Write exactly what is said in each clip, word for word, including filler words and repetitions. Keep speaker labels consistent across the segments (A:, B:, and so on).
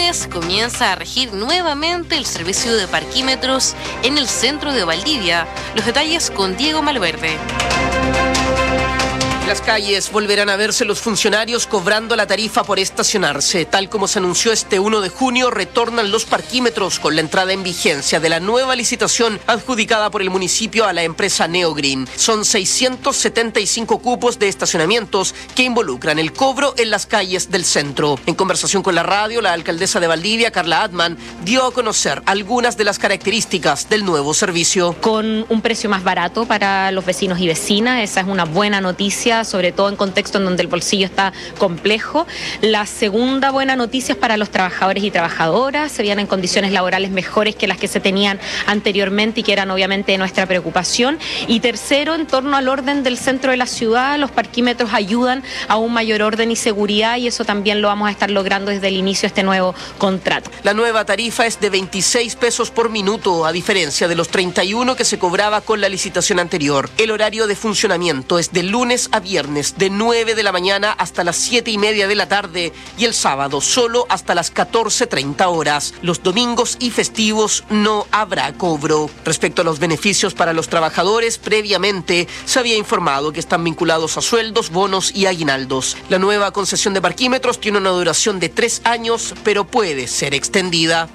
A: lunes comienza a regir nuevamente el servicio de parquímetros en el centro de Valdivia. Los detalles con Diego Malverde.
B: En las calles volverán a verse los funcionarios cobrando la tarifa por estacionarse. Tal como se anunció este primero de junio, retornan los parquímetros con la entrada en vigencia de la nueva licitación adjudicada por el municipio a la empresa Neogreen. Son seiscientos setenta y cinco cupos de estacionamientos que involucran el cobro en las calles del centro. En conversación con la radio, la alcaldesa de Valdivia, Carla Atman, dio a conocer algunas de las características del nuevo servicio.
C: Con un precio más barato para los vecinos y vecinas, esa es una buena noticia, sobre todo en contexto en donde el bolsillo está complejo. La segunda buena noticia es para los trabajadores y trabajadoras, se vienen condiciones laborales mejores que las que se tenían anteriormente y que eran obviamente nuestra preocupación. Y tercero, en torno al orden del centro de la ciudad, los parquímetros ayudan a un mayor orden y seguridad, y eso también lo vamos a estar logrando desde el inicio de este nuevo contrato.
B: La nueva tarifa es de veintiséis pesos por minuto, a diferencia de los treinta y uno que se cobraba con la licitación anterior. El horario de funcionamiento es de lunes a viernes de nueve de la mañana hasta las siete y media de la tarde y el sábado solo hasta las catorce treinta horas. Los domingos y festivos no habrá cobro. Respecto a los beneficios para los trabajadores, previamente se había informado que están vinculados a sueldos, bonos y aguinaldos. La nueva concesión de parquímetros tiene una duración de tres años, pero puede ser extendida.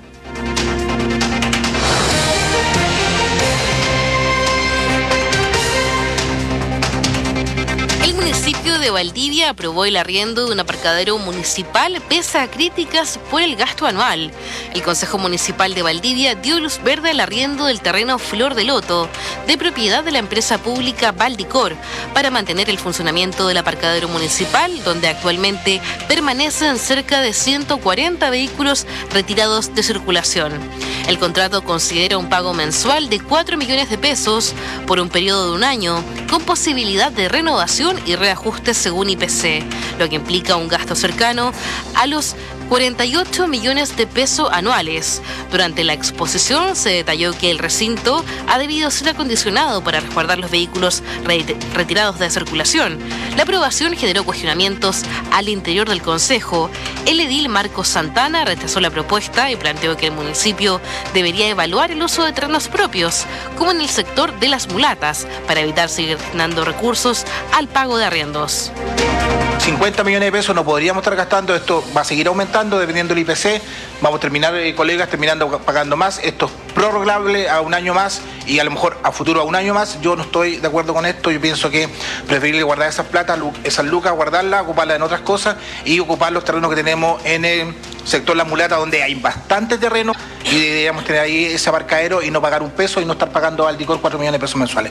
A: El municipio de Valdivia aprobó el arriendo de un aparcadero municipal pese a críticas por el gasto anual. El Consejo Municipal de Valdivia dio luz verde al arriendo del terreno Flor de Loto, de propiedad de la empresa pública Valdicor, para mantener el funcionamiento del aparcadero municipal, donde actualmente permanecen cerca de ciento cuarenta vehículos retirados de circulación. El contrato considera un pago mensual de cuatro millones de pesos por un periodo de un año, con posibilidad de renovación y reajustes según I P C, lo que implica un gasto cercano a los cuarenta y ocho millones de pesos anuales. Durante la exposición se detalló que el recinto ha debido ser acondicionado para resguardar los vehículos re- retirados de circulación. La aprobación generó cuestionamientos al interior del Consejo. El edil Marcos Santana rechazó la propuesta y planteó que el municipio debería evaluar el uso de terrenos propios, como en el sector de las mulatas, para evitar seguir destinando recursos al pago de arriendos.
D: cincuenta millones de pesos no podríamos estar gastando, esto va a seguir aumentando dependiendo del I P C, vamos a terminar, eh, colegas, terminando pagando más, esto es prorrogable a un año más y a lo mejor a futuro a un año más. Yo no estoy de acuerdo con esto, yo pienso que preferible guardar esas plata, esas lucas, guardarlas, ocuparlas en otras cosas y ocupar los terrenos que tenemos en el sector La Mulata, donde hay bastante terreno y deberíamos tener ahí ese aparcadero y no pagar un peso y no estar pagando al Valdicor cuatro millones de pesos mensuales.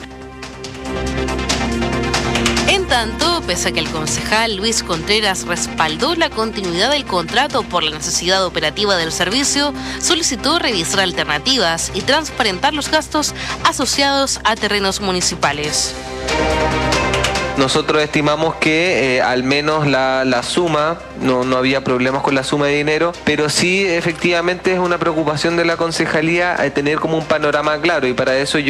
A: En tanto, pese a que el concejal Luis Contreras respaldó la continuidad del contrato por la necesidad operativa del servicio, solicitó revisar alternativas y transparentar los gastos asociados a terrenos municipales.
E: Nosotros estimamos que eh, al menos la, la suma, no, no había problemas con la suma de dinero, pero sí efectivamente es una preocupación de la concejalía eh, tener como un panorama claro, y para eso yo